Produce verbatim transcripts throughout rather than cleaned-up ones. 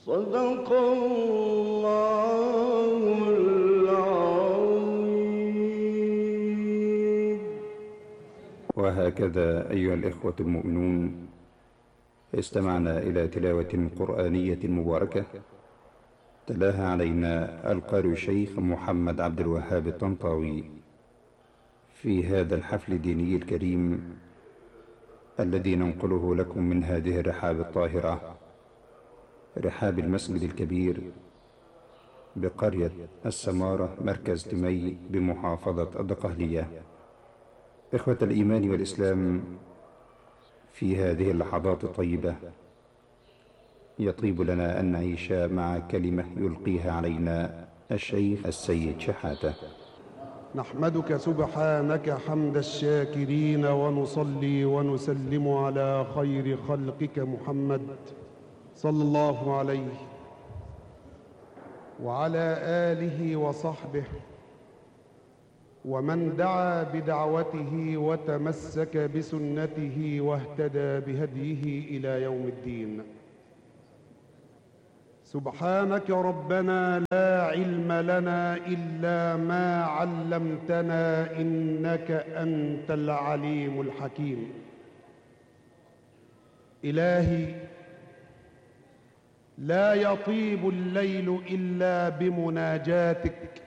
صدق الله العظيم. وهكذا أيها الإخوة المؤمنون، استمعنا إلى تلاوة قرآنية مباركة تلاها علينا القارئ الشيخ محمد عبد الوهاب الطنطاوي في هذا الحفل الديني الكريم الذي ننقله لكم من هذه الرحاب الطاهرة، رحاب المسجد الكبير بقرية السمارة مركز تمي بمحافظة الدقهلية. إخوة الإيمان والإسلام، في هذه اللحظات الطيبة يطيب لنا أن نعيش مع كلمة يلقيها علينا الشيخ السيد شحاتة. نحمدك سبحانك حمد الشاكرين، ونصلي ونسلم على خير خلقك محمد صلى الله عليه وعلى آله وصحبه ومن دعا بدعوته وتمسك بسنته واهتدى بهديه إلى يوم الدين. سبحانك ربنا لا علم لنا إلا ما علمتنا، إنك أنت العليم الحكيم. إلهي، لا يطيب الليل إلا بمناجاتك،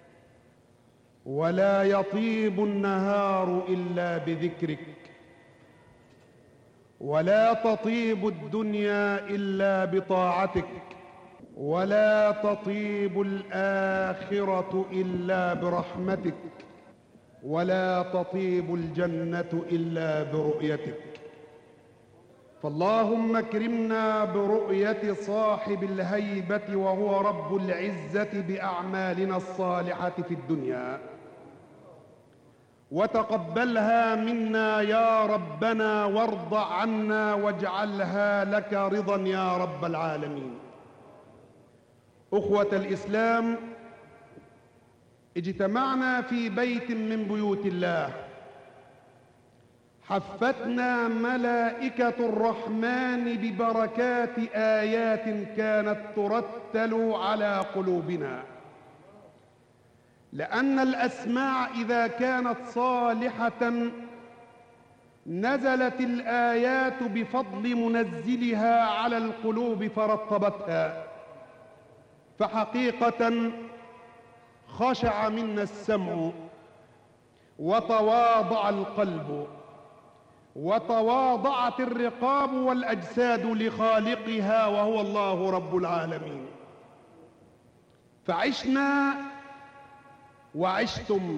ولا يطيب النهار إلا بذكرك، ولا تطيب الدنيا إلا بطاعتك، ولا تطيب الآخرة إلا برحمتك، ولا تطيب الجنة إلا برؤيتك. فاللهم اكرمنا برؤية صاحب الهيبة وهو رب العزة بأعمالنا الصالحة في الدنيا، وتقبلها منا يا ربنا، وارض عنا واجعلها لك رضا يا رب العالمين. أخوة الإسلام، اجتمعنا في بيت من بيوت الله، حفتنا ملائكة الرحمن ببركات آيات كانت ترتل على قلوبنا، لأن الأسماع إذا كانت صالحة نزلت الآيات بفضل منزلها على القلوب فرطبتها، فحقيقة خشع منا السمع وتواضع القلب وتواضعت الرقاب والأجساد لخالقها وهو الله رب العالمين. فعشنا وعشتم،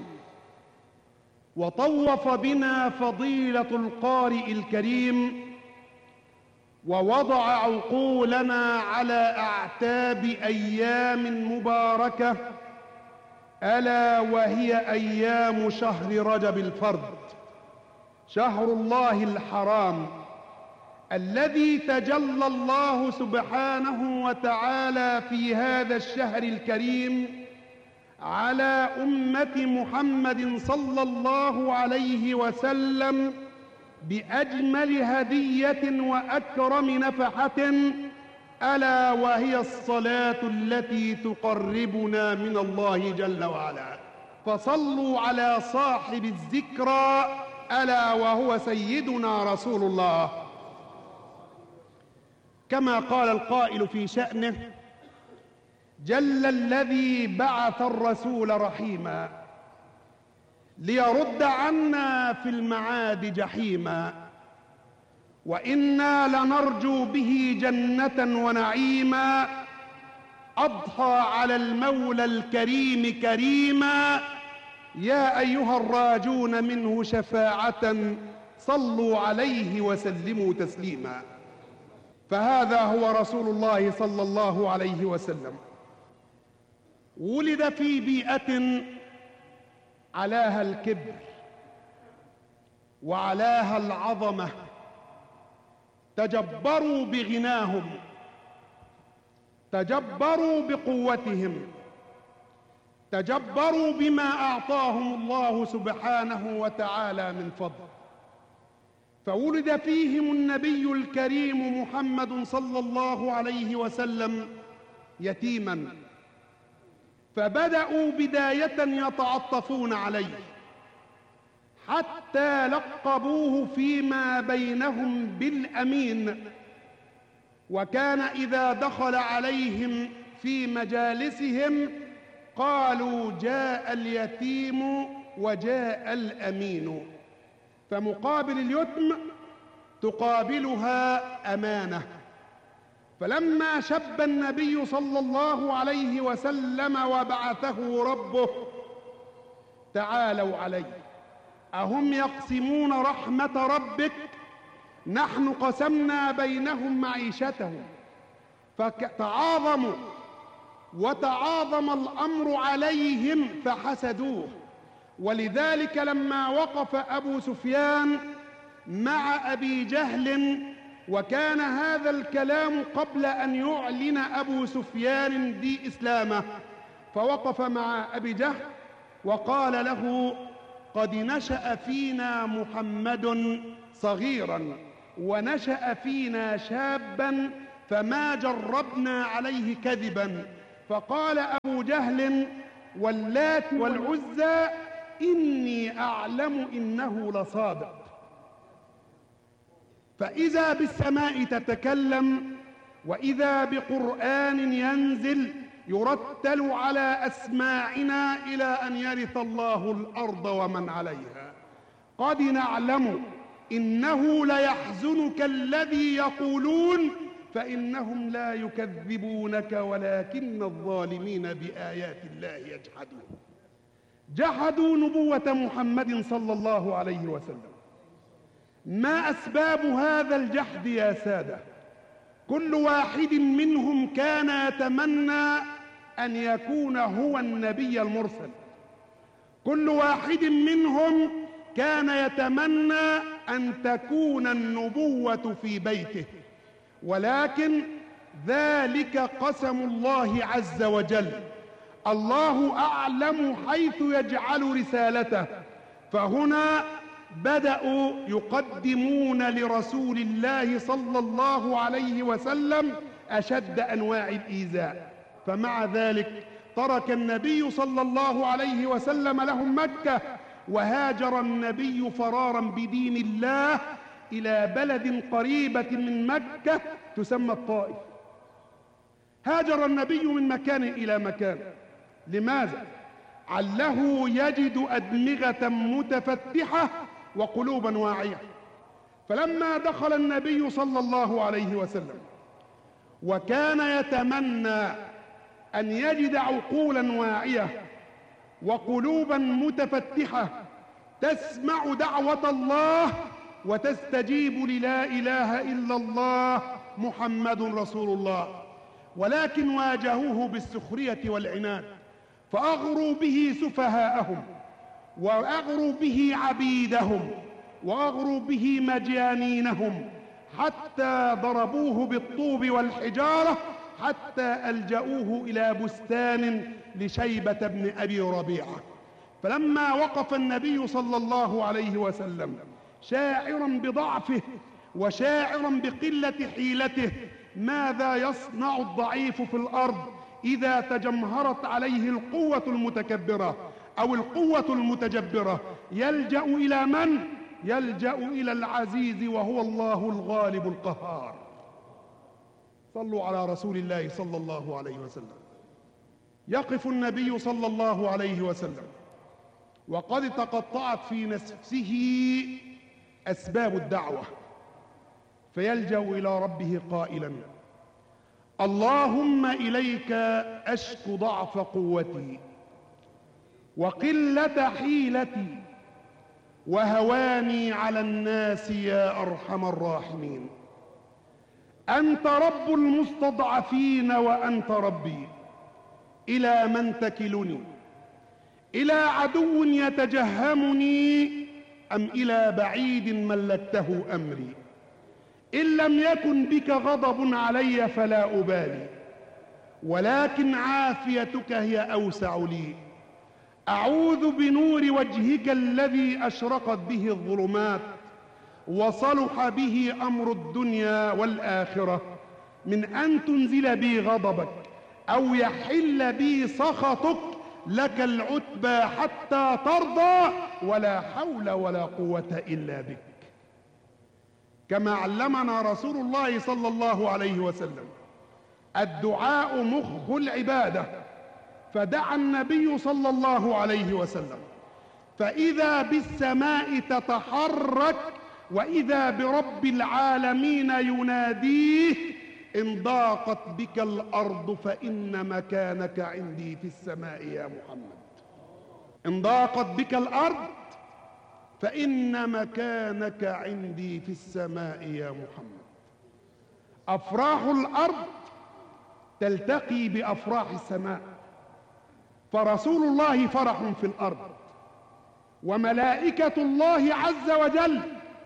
وطوف بنا فضيلة القارئ الكريم، ووضع عقولنا على أعتاب أيام مباركة، ألا وهي أيام شهر رجب الفرد، شهر الله الحرام، الذي تجلى الله سبحانه وتعالى في هذا الشهر الكريم على أمة محمد صلى الله عليه وسلم بأجمل هدية وأكرم نفحة، ألا وهي الصلاة التي تقربنا من الله جل وعلا. فصلوا على صاحب الذكرى، ألا وهو سيدنا رسول الله، كما قال القائل في شأنه: جل الذي بعث الرسول رحيما ليرد عنا في المعاد جحيما، وإنا لنرجو به جنة ونعيما، أضحى على المولى الكريم كريما، يا أيها الراجون منه شفاعة صلوا عليه وسلموا تسليما. فهذا هو رسول الله صلى الله عليه وسلم، ولد في بيئة علاها الكبر وعلاها العظمة، تجبروا بغناهم، تجبروا بقوتهم، تجبروا بما أعطاهم الله سبحانه وتعالى من فضل. فولد فيهم النبي الكريم محمد صلى الله عليه وسلم يتيما، فبدأوا بداية يتعطفون عليه حتى لقبوه فيما بينهم بالأمين، وكان إذا دخل عليهم في مجالسهم قالوا جاء اليتيم وجاء الأمين، فمقابل اليتم تقابلها أمانة. فلما شب النبي صلى الله عليه وسلم وبعثه ربه تعالوا علي، أهم يقسمون رحمة ربك؟ نحن قسمنا بينهم معيشتهم، فتعاظموا وتعاظم الأمر عليهم فحسدوه. ولذلك لما وقف أبو سفيان مع أبي جهل، وكان هذا الكلام قبل أن يعلن أبو سفيان دي إسلامه، فوقف مع أبي جهل وقال له قد نشأ فينا محمد صغيرا ونشأ فينا شابا فما جربنا عليه كذبا. فقال أبو جهل واللات والعزى إني أعلم إنه لصادق. فإذا بالسماء تتكلم وإذا بقرآن ينزل يرتل على أسماعنا إلى أن يرث الله الأرض ومن عليها. قد نعلم إنه ليحزنك الذي يقولون فإنهم لا يكذبونك ولكن الظالمين بآيات الله يجحدون. جحدوا نبوة محمد صلى الله عليه وسلم. ما أسباب هذا الجحد يا سادة؟ كل واحد منهم كان يتمنى أن يكون هو النبي المرسل، كل واحد منهم كان يتمنى أن تكون النبوة في بيته، ولكن ذلك قسم الله عز وجل. الله أعلم حيث يجعل رسالته، فهنا بدأوا يقدمون لرسول الله صلى الله عليه وسلم أشد أنواع الإيذاء. فمع ذلك ترك النبي صلى الله عليه وسلم لهم مكة، وهاجر النبي فرارا بدين الله إلى بلد قريبة من مكة تسمى الطائف. هاجر النبي من مكان إلى مكان. لماذا؟ عله يجد أدمغة متفتحة وقلوبا واعية. فلما دخل النبي صلى الله عليه وسلم وكان يتمنى أن يجد عقولا واعية وقلوبا متفتحة تسمع دعوة الله وتستجيب للا إله إلا الله محمد رسول الله، ولكن واجهوه بالسخرية والعناد، فأغروا به سفهاءهم وأغروا به عبيدهم وأغروا به مجانينهم، حتى ضربوه بالطوب والحجارة، حتى ألجأوه إلى بستان لشيبة بن أبي ربيعة. فلما وقف النبي صلى الله عليه وسلم شاعرا بضعفه وشاعرا بقلة حيلته، ماذا يصنع الضعيف في الأرض إذا تجمهرت عليه القوة المتكبرة أو القوة المتجبرة؟ يلجأ إلى من؟ يلجأ إلى العزيز وهو الله الغالب القهار. صلوا على رسول الله صلى الله عليه وسلم. يقف النبي صلى الله عليه وسلم وقد تقطعت في نفسه أسباب الدعوة، فيلجأ إلى ربه قائلا اللهم إليك أشكو ضعف قوتي وقلة حيلتي وهواني على الناس يا أرحم الراحمين. أنت رب المستضعفين وأنت ربي، إلى من تكلني؟ إلى عدو يتجهمني أم إلى بعيد ملكته أمري؟ إن لم يكن بك غضب علي فلا أبالي، ولكن عافيتك هي أوسع لي. أعوذ بنور وجهك الذي أشرقت به الظلمات وصلح به أمر الدنيا والآخرة من أن تنزل بي غضبك أو يحل بي سخطك، لك العتبى حتى ترضى، ولا حول ولا قوة إلا بك. كما علمنا رسول الله صلى الله عليه وسلم: الدعاء مخ العبادة، فدعا النبي صلى الله عليه وسلم فإذا بالسماء تتحرك وإذا برب العالمين يناديه: إن ضاقت بك الأرض فإن مكانك عندي في السماء يا محمد. إن ضاقت بك الأرض فإن مكانك عندي في السماء يا محمد. أفراح الأرض تلتقي بأفراح السماء، فرسول الله فرح في الأرض، وملائكة الله عز وجل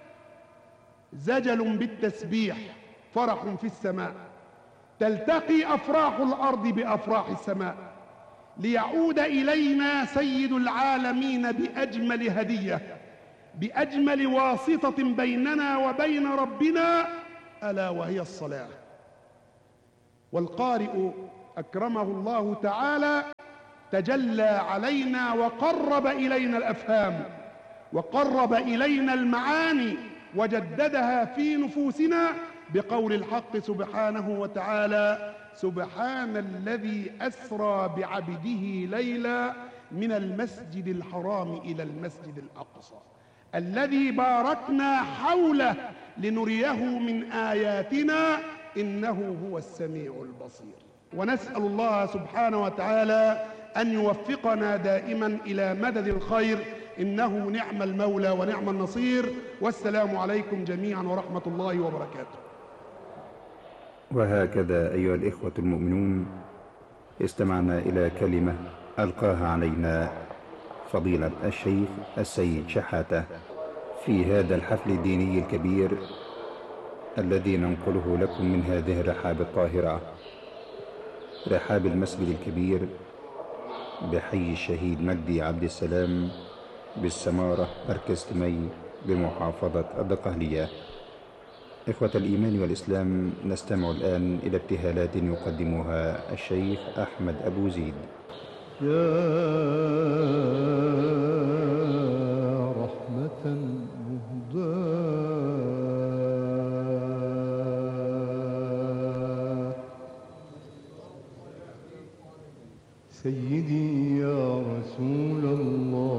زجل بالتسبيح فرح في السماء. تلتقي أفراح الأرض بأفراح السماء ليعود إلينا سيد العالمين بأجمل هدية، بأجمل واسطة بيننا وبين ربنا، ألا وهي الصلاة. والقارئ أكرمه الله تعالى تجلى علينا وقرب إلينا الأفهام وقرب إلينا المعاني وجددها في نفوسنا بقول الحق سبحانه وتعالى: سبحان الذي أسرى بعبده ليلا من المسجد الحرام إلى المسجد الأقصى الذي باركنا حوله لنريه من آياتنا إنه هو السميع البصير. ونسأل الله سبحانه وتعالى أن يوفقنا دائما إلى مدد الخير، إنه نعم المولى ونعم النصير. والسلام عليكم جميعا ورحمة الله وبركاته. وهكذا أيها الإخوة المؤمنون استمعنا إلى كلمة ألقاها علينا فضيلة الشيخ السيد شحاتة في هذا الحفل الديني الكبير الذي ننقله لكم من هذه الرحاب الطاهرة، رحاب المسجد الكبير بحي الشهيد مجدي عبد السلام بالسمارة مركز تمي بمحافظة الدقهلية. إخوة الإيمان والإسلام، نستمع الآن إلى ابتهالات يقدمها الشيخ أحمد أبو زيد. يا رحمة مهداة سيدي يا رسول الله